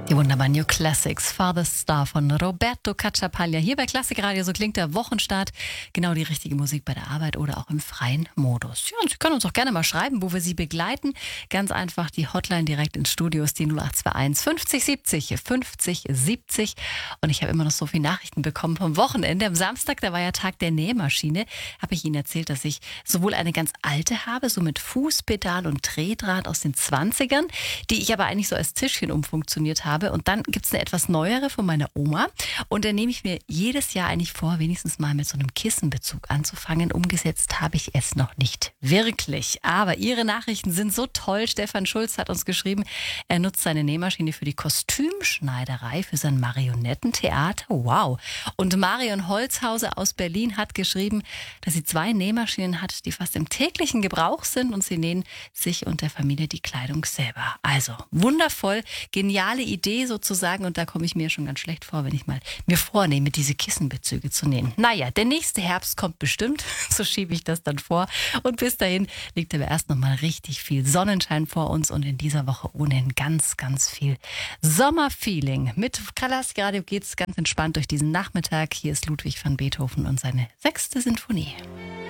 Die wunderbaren New Classics, Farthest Star von Roberto Cacciapaglia. Hier bei Klassikradio, so klingt der Wochenstart. Genau die richtige Musik bei der Arbeit oder auch im freien Modus. Ja, und Sie können uns auch gerne mal schreiben, wo wir Sie begleiten. Ganz einfach die Hotline direkt ins Studio ist die 0821 50 70 50 70. Und ich habe immer noch so viele Nachrichten bekommen vom Wochenende. Am Samstag, da war ja Tag der Nähmaschine, habe ich Ihnen erzählt, dass ich sowohl eine ganz alte habe, so mit Fußpedal und Drehdraht aus den 20ern, die ich aber eigentlich so als Tischchen umfunktioniert habe. Und dann gibt es eine etwas neuere von meiner Oma. Und da nehme ich mir jedes Jahr eigentlich vor, wenigstens mal mit so einem Kissenbezug anzufangen. Umgesetzt habe ich es noch nicht wirklich. Aber Ihre Nachrichten sind so toll. Stefan Schulz hat uns geschrieben, er nutzt seine Nähmaschine für die Kostümschneiderei, für sein Marionettentheater. Wow. Und Marion Holzhauser aus Berlin hat geschrieben, dass sie 2 Nähmaschinen hat, die fast im täglichen Gebrauch sind. Und sie nähen sich und der Familie die Kleidung selber. Also wundervoll, geniale Idee sozusagen, und da komme ich mir schon ganz schlecht vor, wenn ich mal mir vornehme, diese Kissenbezüge zu nähen. Naja, der nächste Herbst kommt bestimmt, so schiebe ich das dann vor, und bis dahin liegt aber erst noch mal richtig viel Sonnenschein vor uns und in dieser Woche ohnehin ganz, ganz viel Sommerfeeling. Mit Klassikradio geht's ganz entspannt durch diesen Nachmittag. Hier ist Ludwig van Beethoven und seine 6. Sinfonie.